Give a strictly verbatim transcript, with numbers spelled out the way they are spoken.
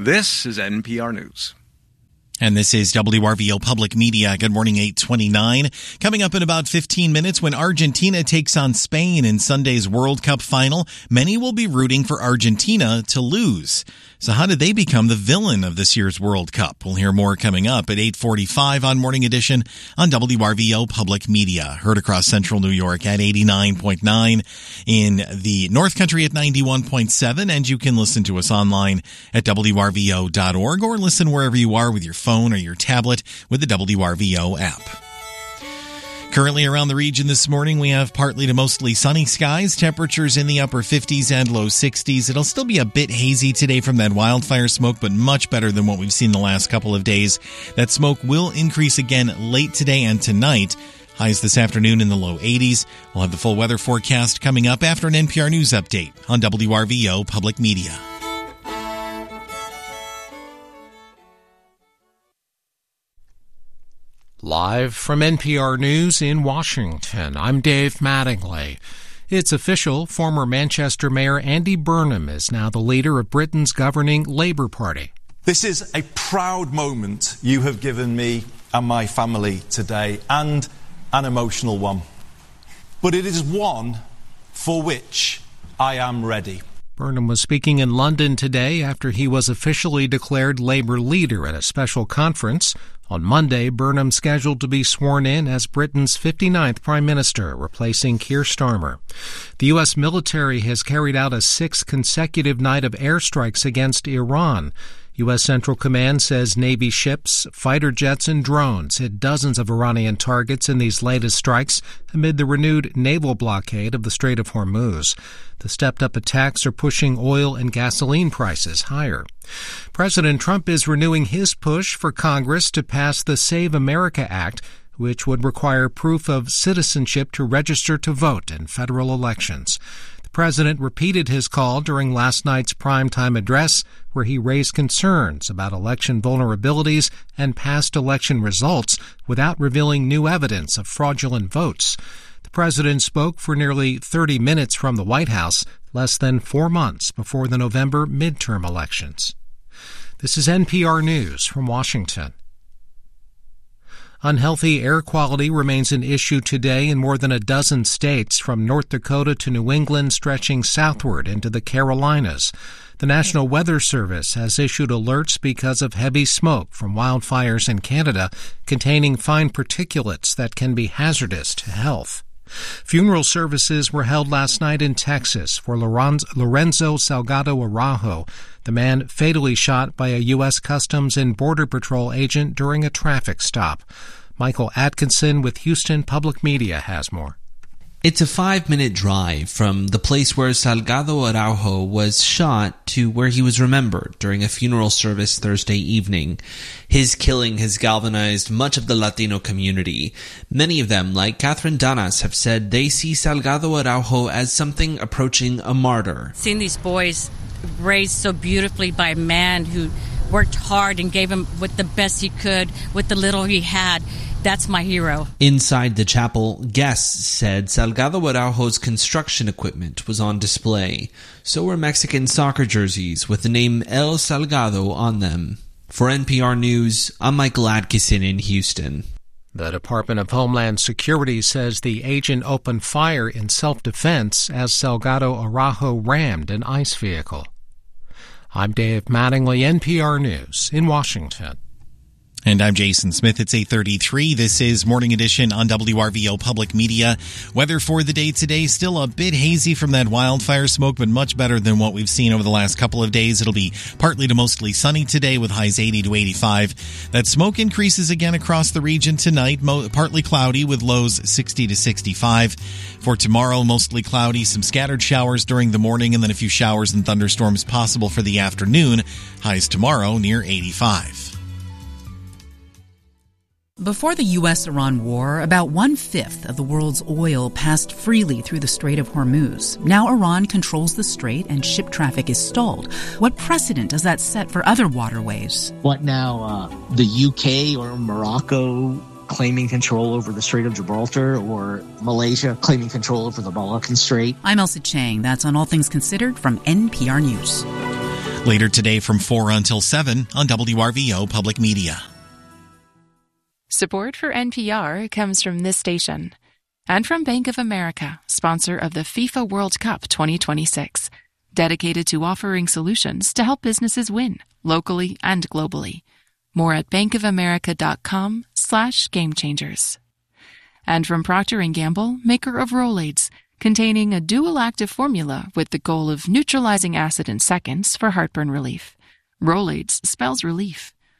This is N P R News. And this is W R V O Public Media. Good morning, eight twenty-nine. Coming up in about fifteen minutes, when Argentina takes on Spain in Sunday's World Cup final, many will be rooting for Argentina to lose. So how did they become the villain of this year's World Cup? We'll hear more coming up at eight forty-five on Morning Edition on W R V O Public Media. Heard across central New York at eighty-nine point nine, in the North Country at ninety-one point seven, and you can listen to us online at W R V O dot org or listen wherever you are with your phone or your tablet with the W R V O app. Currently around the region this morning, we have partly to mostly sunny skies, temperatures in the upper fifties and low sixties. It'll still be a bit hazy today from that wildfire smoke, but much better than what we've seen the last couple of days. That smoke will increase again late today and tonight. Highs this afternoon in the low eighties. We'll have the full weather forecast coming up after an N P R News update on W R V O Public Media. Live from N P R News in Washington, I'm Dave Mattingly. It's official, former Manchester Mayor Andy Burnham is now the leader of Britain's governing Labour Party. This is a proud moment you have given me and my family today, and an emotional one. But it is one for which I am ready. Burnham was speaking in London today after he was officially declared Labour leader at a special conference. On Monday, Burnham scheduled to be sworn in as Britain's fifty-ninth Prime Minister, replacing Keir Starmer. The U S military has carried out a sixth consecutive night of airstrikes against Iran. U S Central Command says Navy ships, fighter jets, and drones hit dozens of Iranian targets in these latest strikes amid the renewed naval blockade of the Strait of Hormuz. The stepped-up attacks are pushing oil and gasoline prices higher. President Trump is renewing his push for Congress to pass the Save America Act, which would require proof of citizenship to register to vote in federal elections. The president repeated his call during last night's primetime address, where he raised concerns about election vulnerabilities and past election results without revealing new evidence of fraudulent votes. The president spoke for nearly thirty minutes from the White House, less than four months before the November midterm elections. This is N P R News from Washington. Unhealthy air quality remains an issue today in more than a dozen states, from North Dakota to New England, stretching southward into the Carolinas. The National Weather Service has issued alerts because of heavy smoke from wildfires in Canada containing fine particulates that can be hazardous to health. Funeral services were held last night in Texas for Lorenzo Salgado Araujo, the man fatally shot by a U S Customs and Border Patrol agent during a traffic stop. Michael Atkinson with Houston Public Media has more. It's a five-minute drive from the place where Salgado Araujo was shot to where he was remembered during a funeral service Thursday evening. His killing has galvanized much of the Latino community. Many of them, like Catherine Danas, have said they see Salgado Araujo as something approaching a martyr. Seeing these boys raised so beautifully by a man who worked hard and gave him with the best he could, with the little he had, that's my hero. Inside the chapel, guests said Salgado Araujo's construction equipment was on display. So were Mexican soccer jerseys with the name El Salgado on them. For N P R News, I'm Michael Atkinson in Houston. The Department of Homeland Security says the agent opened fire in self-defense as Salgado Araujo rammed an ICE vehicle. I'm Dave Mattingly, N P R News in Washington. And I'm Jason Smith. It's eight thirty-three. This is Morning Edition on W R V O Public Media. Weather for the day today, still a bit hazy from that wildfire smoke, but much better than what we've seen over the last couple of days. It'll be partly to mostly sunny today with highs eighty to eighty-five. That smoke increases again across the region tonight, mo- partly cloudy with lows sixty to sixty-five. For tomorrow, mostly cloudy, some scattered showers during the morning, and then a few showers and thunderstorms possible for the afternoon. Highs tomorrow near eighty-five. Before the U S Iran war, about one-fifth of the world's oil passed freely through the Strait of Hormuz. Now Iran controls the strait and ship traffic is stalled. What precedent does that set for other waterways? What now, uh, the U K or Morocco claiming control over the Strait of Gibraltar, or Malaysia claiming control over the Malaccan Strait? I'm Elsa Chang. That's on All Things Considered from N P R News. Later today from four until seven on W R V O Public Media. Support for N P R comes from this station and from Bank of America, sponsor of the FIFA World Cup twenty twenty-six, dedicated to offering solutions to help businesses win locally and globally. More at bankofamerica.com slash game changers. And from Procter and Gamble, maker of Rolaids, containing a dual active formula with the goal of neutralizing acid in seconds for heartburn relief. Rolaids spells relief.